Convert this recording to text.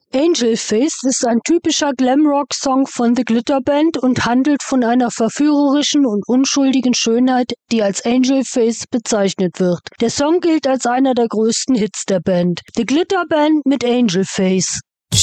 Angel Face ist ein typischer Glamrock-Song von The Glitter Band und handelt von einer verführerischen und unschuldigen Schönheit, die als Angel Face bezeichnet wird. Der Song gilt als einer der größten Hits der Band. The Glitter Band mit Angel Face.